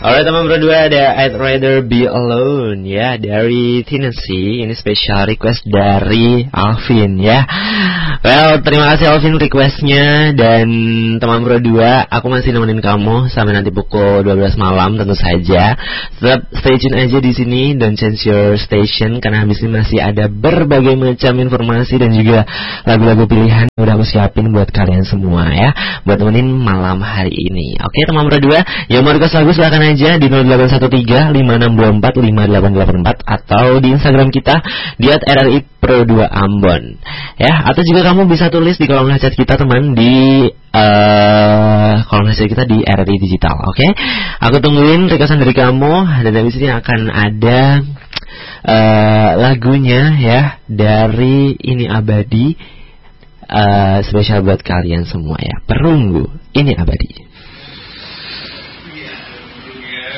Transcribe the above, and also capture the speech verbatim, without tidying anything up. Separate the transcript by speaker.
Speaker 1: Alright teman berdua, ada I'd Rather Be Alone ya dari Tennessee. Ini special request dari Alvin ya. Well, terima kasih Alvin requestnya. Dan teman berdua, aku masih nemenin kamu sampai nanti pukul dua belas malam tentu saja. Tetap stay tune aja di sini, don't change your station, karena habis ini masih ada berbagai macam informasi dan juga lagu-lagu pilihan yang udah aku siapin buat kalian semua ya, buat nemenin malam hari ini. Oke teman berdua, yang mau request lagu silahkan aja di nol delapan satu tiga lima enam dua empat lima delapan delapan empat atau di Instagram kita di at r r i pro dua ambon ya, atau juga kamu bisa tulis di kolom chat kita teman, di uh, kolom chat kita di R R I Digital. Oke, okay? Aku tungguin requestan dari kamu, dan habis ini akan ada uh, lagunya ya dari Ini Abadi, uh, spesial buat kalian semua ya. Perunggu Ini Abadi.